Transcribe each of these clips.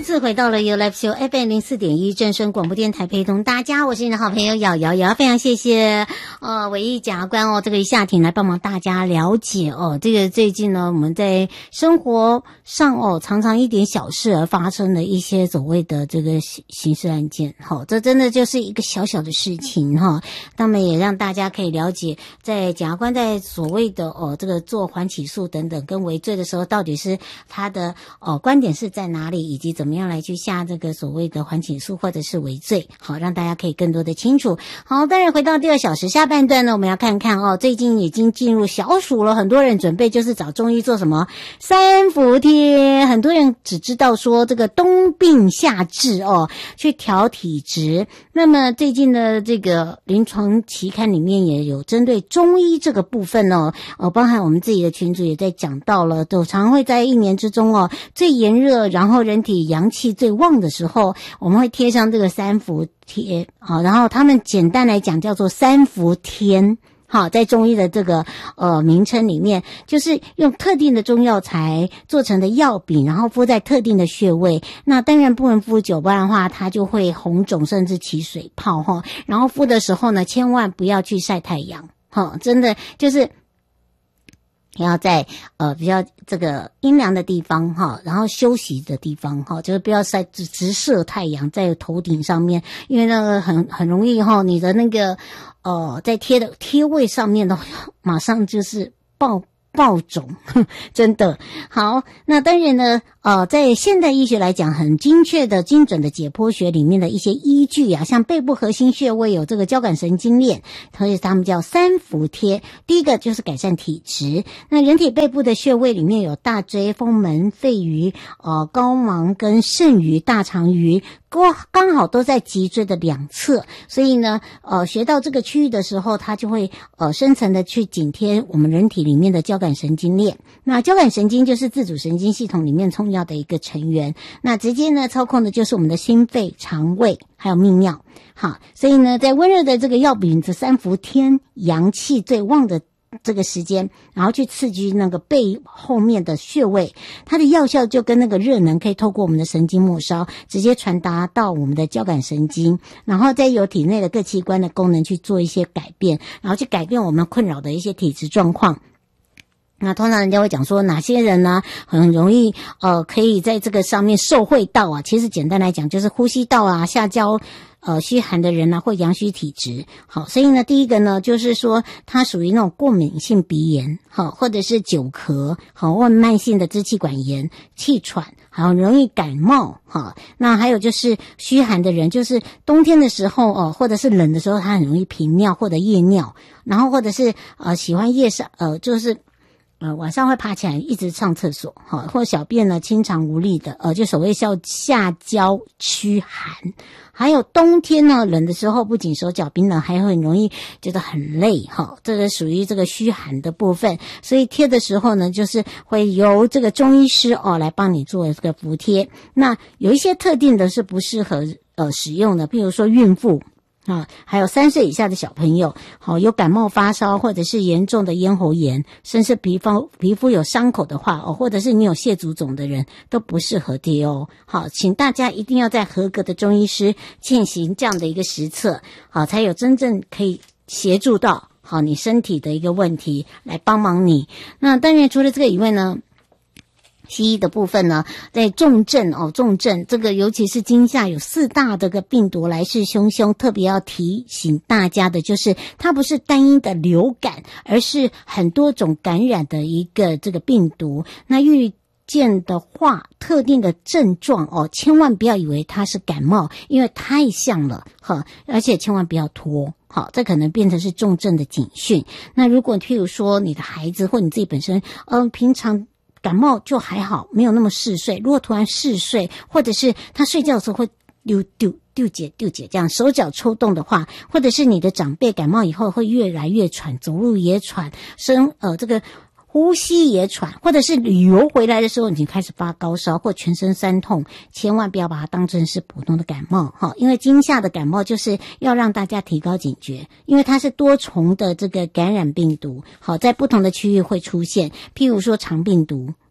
次回到了 You Live Show FM 04.1正声广播电台，陪同大家，我是你的好朋友瑶瑶瑶，非常谢谢伟毅检察官这个夏庭来帮忙大家了解这个最近呢我们在生活上常常一点小事而发生的一些所谓的这个刑事案件这真的就是一个小小的事情那么也让大家可以了解在检察官在所谓的这个做缓起诉等等跟围罪的时候，到底是他的观点是在哪里，以及怎么样来去下这个所谓的缓起诉或者是围罪，好让大家可以更多的清楚。好，当然回到第二小时下半段呢，我们要看看最近已经进入小暑了，很多人准备就是找中医做什么三伏贴，很多人只知道说这个冬病夏治去调体质。那么最近的这个临床期刊里面也有针对中医这个部分包含我们自己的群组也在讲到了，都常会在一年之中最炎热，然后人体阳气最旺的时候，我们会贴上这个三伏贴然后他们简单来讲叫做三伏天。好，在中医的这个名称里面，就是用特定的中药材做成的药饼，然后敷在特定的穴位。那当然不能敷久，不然的话它就会红肿甚至起水泡然后敷的时候呢，千万不要去晒太阳真的就是要在比较这个阴凉的地方然后休息的地方就是不要晒直射太阳在头顶上面，因为那个很容易你的那个在贴的贴位上面的马上就是爆肿真的好。那当然呢在现代医学来讲，很精确的精准的解剖学里面的一些依据像背部核心穴位有这个交感神经链，所以他们叫三伏贴。第一个就是改善体质，那人体背部的穴位里面有大椎、风门、肺俞、高芒跟肾俞、大肠俞，刚好都在脊椎的两侧，所以呢学到这个区域的时候，它就会深层的去紧贴我们人体里面的交感神经链。那交感神经就是自主神经系统里面重要的一个成员，那直接呢操控的就是我们的心肺、肠胃还有泌尿。好，所以呢在温热的这个药饼的三伏天，阳气最旺的这个时间，然后去刺激那个背后面的穴位，它的药效就跟那个热能可以透过我们的神经末梢直接传达到我们的交感神经，然后再由体内的各器官的功能去做一些改变，然后去改变我们困扰的一些体质状况。那通常人家会讲说哪些人呢很容易可以在这个上面受惠到其实简单来讲就是呼吸道下焦虚寒的人或阳虚体质。好，所以呢第一个呢就是说它属于那种过敏性鼻炎或者是久咳或慢性的支气管炎、气喘，还有容易感冒那还有就是虚寒的人，就是冬天的时候或者是冷的时候，他很容易频尿或者夜尿，然后或者是喜欢夜上就是晚上会爬起来一直上厕所或小便呢清长无力的就所谓叫下焦驱寒。还有冬天呢冷的时候，不仅手脚冰冷，还会很容易觉得很累这个属于这个虚寒的部分。所以贴的时候呢，就是会由这个中医师来帮你做这个服贴。那有一些特定的是不适合使用的，譬如说孕妇还有3岁以下的小朋友有感冒发烧或者是严重的咽喉炎，甚至皮肤有伤口的话或者是你有蟹足肿的人都不适合贴好，请大家一定要在合格的中医师进行这样的一个实测才有真正可以协助到你身体的一个问题来帮忙你。那当然除了这个以外呢，西医的部分呢，在重症这个尤其是今夏有4大这个病毒来势汹汹，特别要提醒大家的就是它不是单一的流感，而是很多种感染的一个这个病毒。那遇见的话特定的症状千万不要以为它是感冒，因为太像了而且千万不要拖好，这可能变成是重症的警讯。那如果譬如说你的孩子或你自己本身平常感冒就还好，没有那么嗜睡，如果突然嗜睡，或者是他睡觉的时候会丢姐这样手脚抽动的话，或者是你的长辈感冒以后会越来越喘，走路也喘，这个呼吸也喘，或者是旅游回来的时候已经开始发高烧或全身酸痛，千万不要把它当成是普通的感冒因为今夏的感冒就是要让大家提高警觉，因为它是多重的这个感染病毒在不同的区域会出现，譬如说肠病毒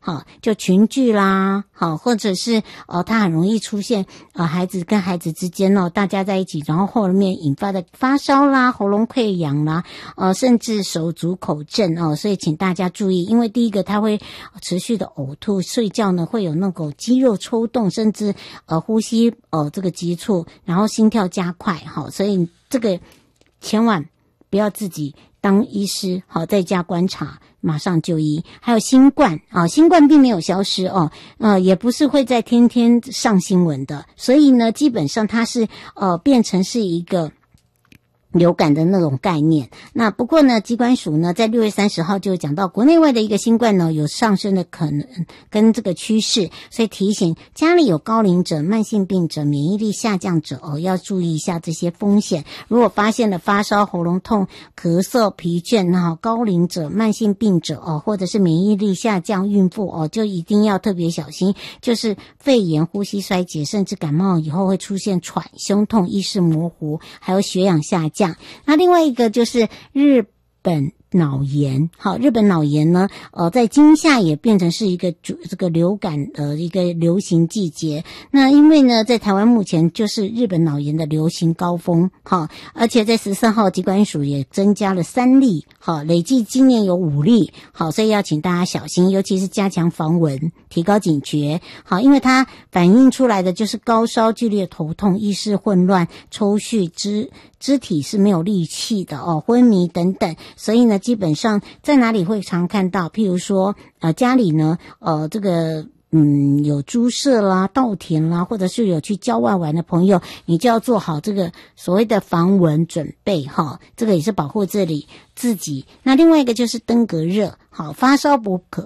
好，就群聚啦，好，或者是它很容易出现孩子跟孩子之间大家在一起，然后后面引发的发烧啦、喉咙溃疡啦，甚至手足口震所以请大家注意，因为第一个它会持续的呕吐，睡觉呢会有那种肌肉抽动，甚至呼吸这个急促，然后心跳加快，好，所以这个千万不要自己当医师，好，在家观察，马上就医。还有新冠新冠并没有消失也不是会在天天上新闻的，所以呢，基本上它是变成是一个流感的那种概念。那不过呢，疾管署呢在6月30号就讲到国内外的一个新冠呢有上升的可能跟这个趋势，所以提醒家里有高龄者、慢性病者、免疫力下降者要注意一下这些风险。如果发现了发烧、喉咙痛、咳嗽、疲倦高龄者、慢性病者或者是免疫力下降孕妇就一定要特别小心，就是肺炎、呼吸衰竭，甚至感冒以后会出现喘、胸痛、意识模糊，还有血氧下降。那另外一个就是日本脑炎，好，日本脑炎呢，在今夏也变成是一个这个流感一个流行季节。那因为呢，在台湾目前就是日本脑炎的流行高峰，好，而且在14号疾管署也增加了3例，好，累计今年有5例，好，所以要请大家小心，尤其是加强防蚊，提高警觉，好，因为它反映出来的就是高烧、剧烈头痛、意识混乱、抽搐、肢体是没有力气的昏迷等等，所以呢，基本上在哪里会常看到，譬如说家里呢这个有猪舍啦、稻田啦，或者是有去郊外玩的朋友，你就要做好这个所谓的防蚊准备这个也是保护自己。那另外一个就是登革热，好，发烧不可